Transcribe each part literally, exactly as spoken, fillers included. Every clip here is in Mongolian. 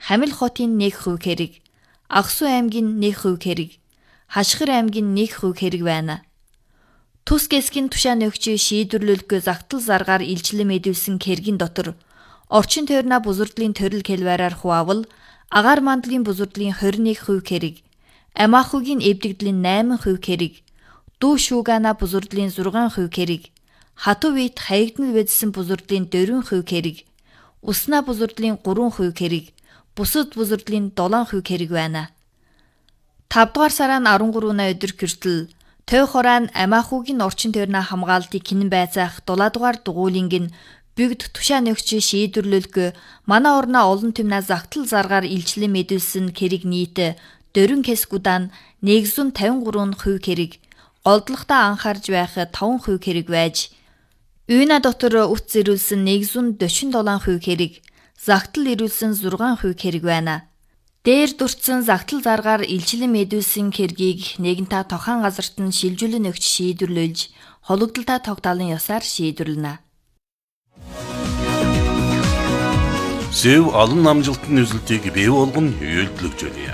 Хамил хотын нэг хувь хэрэг, Агсуу аймгийн нэг хувь хэрэг, Хашгир аймгийн нэг хувь хэрэг байна. Тус гэсгийн тушаан өгч шийдвэрлэлгүй загтал заргаар илчлэн мэдүүлсэн хэргийн дотор орчин тойрноо бузардлын төрөл хэлбэрээр хуваавал агаар мандлын бузардлын двадцать one хувь хэрэг, Амаахугийн эвдэгдлийн eight хувь хэрэг, Дүү шуугана бузардлын six хувь хэрэг, Хатуу вит хаягднал байдсан бузардлын four хувь хэрэг, Уснаа бузардлын three хувь хэрэг, бусад бузардлын seven хувь хэрэг байна. five дугаар сарын thirteen-ны өдөр хүртэл Той хорaan Амаахугийн орчин тойрноо хамгаалтыг хинэн байцаах seven дугаар дугуйланг нь бүгд тушаан өгч шийдвэрлэлгүй манай орноо олон түмнээ загтал заргаар илчлэн мэдүүлсэн хэрэг нийт four кэсгүүдaan one hundred fifty-three хувь хэрэг, голдлоготой анхаарж байх five хувь хэрэг байж, Үйна дотор үт зэрүүлсэн one hundred forty-seven хувь хэрэг, загтал ирүүлсэн six хувь хэрэг байна. Дээр дурдсан загтал заргаар илчлэн мэдүүлсэн хэргийг нэгэнтээ тохан газарт нь шилжүүлэн өгч шийдвэрлүүлж, хологдолтой тогтоолын ёсоор шийдвэрлэнэ. Сэв олон намжилтын үзэлтийг бий болгон үйлдэлж байна.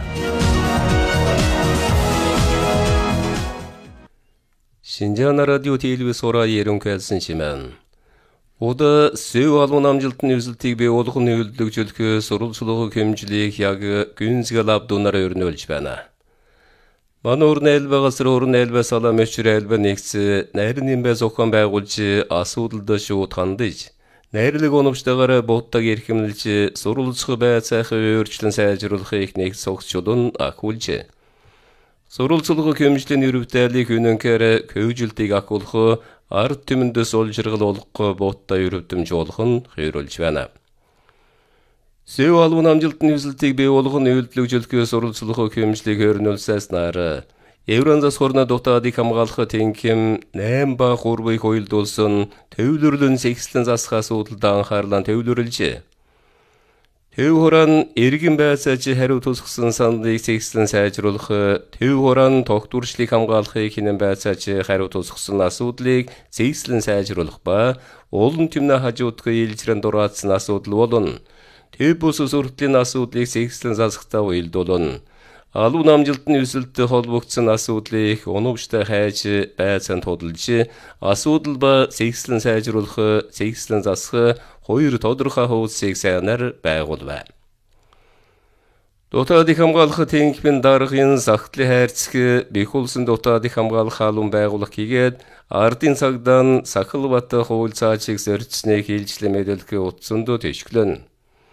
Шинжаана радио телевиз ораа ерөнхийлсэн шимэн. Ода сэв олон намжилтын үзэлтийг бий болгон үйлдэлж сурвалжлага хэмжлийг яг гүнзгэл авдунаар өрнүүлж байна. Манай урны элбагасар урны элбас алам өчр элба нэгц найрын имбэс охон байгуулж асуудалд шууд хандаж, найрлаг оновчтойгоор боттаг эрхэмлж сурвалжлага байцаах өөрчлөн сайжруулахыг нэг согчулун ахуулж, сурвалжлага хэмжлийн өрөвдөлийг үнэнхээр хөвжилтийг ахуулах ард түмэндээс олжиргал олох боотта өрөвдөмж болох нь хойруулж байна. Сэв албан амжилтны үзэлтийг бий болгон үйлдэлжүүлэх сурвалжлага хэмжлийг хөрнүүлсэснээр Евранзас хорна дотоодыг хамгаалах тэнхим eight ба three-ыг уйлдуулсан төвлөрлөн сэгслэн засах асуудалд анхаарлаа төвлөрлөж, Төв хорaan эргэн байцааж хариу тусгасан саналыг сэгслэн сайжруулах, төв хорaan тогтворчлыг хамгаалахыг хинэн байцааж хариу тусгасан асуудлыг сэгслэн сайжруулах ба олон түмнээ хажуудах ээлжрэн дураацсан асуудал болон төв бус сүртлийн асуудлыг сэгслэн засахтаа уйлдуулна. Албан амжилтны өсөлтөд холбогдсон асуудлыг оновчтой хайж байцаанд тодолж, асуудал ба сэгслэн сайжруулах, сэгслэн засах хоёр тодорхой хуудсыг сайнаар байгуулв. Дотоодыг хамгаалах тэнхимийн даргын загтлын хайрцаг бэх улсын дотоодыг хамгаалах албан байгуулах хийгээд ардын цагдаа Сахалбат хууль цаашиг зорьцсныг хилжлэн мэдүүлэх утсанд төшгөлөн.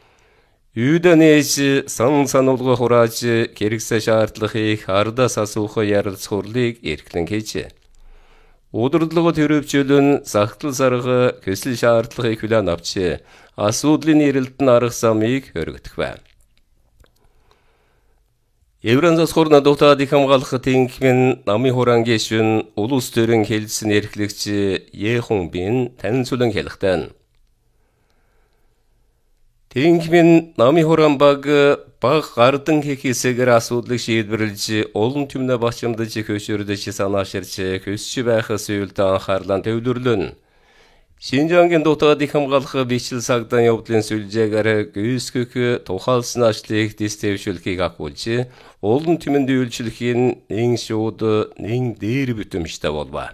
Юданэж сан сануулга хурааж хэрэгсэ шаардлагыг ардаас асуух ярилц хурлыг эрхлэн хийж, удирдлага төрөвчөлөн загтал зарга көсөл шаардлагыг хүлээн авч асуудлын эрэлтэн арга замыг өргөдөх байна. Евранзас хорна дотоодыг хамгаалах тэнхимийн намын хураан гишүүн улс төрийн хэлсэн эрхлэгч Ехон Бин танилцуулан хэлэхдээ, тэнхимийн намын хураан баг баг гардан хийх хэсгээр асуудлыг шийдвэрлэж, олон түмнээ бачимдаж хөшөөрдөж санааширч хөсч байх зүйлд анхаарлаа төвлөрлөн. Шинжаангийн дотоодыг хамгаалах бичил сагдан явдлын сүлжээгээр гүйцэтгэх тухайлсан ажлыг дэвшүүлэхийг ахуулж, олон түмэнд үйлчлэхийн нэн шууд нэн дээр бүтэмжтэй болов.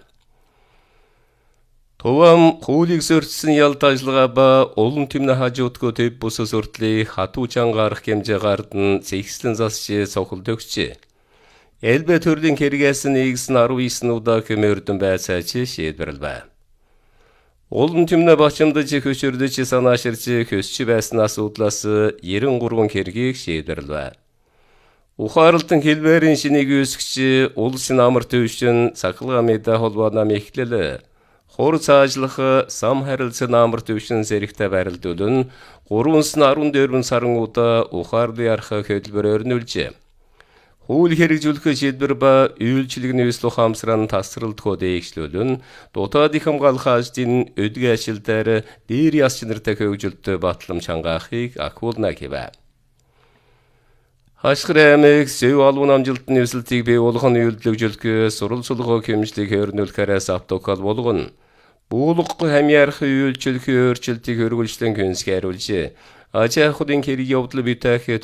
Тувам хуулийг сөрчсөн ялт ажиллагаа ба олон түмнээ хажуудгүй төв бус сүртлийг хатуу чанга арах хэмжээ гардан сэгслэн засч цохол төгсч, элбэ төрлийн хэрэгээс нэгсэн nineteen удаа хэмээрдэн байцааж шийдвэрлэв. Олон түмнээ бачимдаж хөшөөрдөж санааширч хөсч байсан асуудлаас ninety-three хэргийг шийдвэрлэв. Ухаарлалтын хэлбэрийн шинийг үүсгэж улсын амар төвшин Сахалга медиа холбооны мэхлэл хор цаашлах сам харилцан амар төвшин зэрэгтэй барилдуулан гурванс fourteen сарын удаа ухаарлын арха хөтөлбөр өрнүүлж, хууль хэрэгжүүлэх шийдвэр ба үйлчлэгний өслөх хамсран тасралтхоо дээгшлүүлэн дотоодыг хамгаалах ажлын өдгөө ажилдаар дээр яс чанартай хөгжилт батлам чангаахыг ахуулна гэв. Хашгир аймаг сэв албан амжилтны өсөлтийг бий болгон үйлдэлжүүлэх сурвалжлага хэмжлийг хөрнүүлэхээс автокал болгоно. Буулгах хамьяарах үйлчлэх өөрчлөлтийг хөрвүүлжлэн гүнзгий хариулж, аж ахуйн хэрэг явдал битэх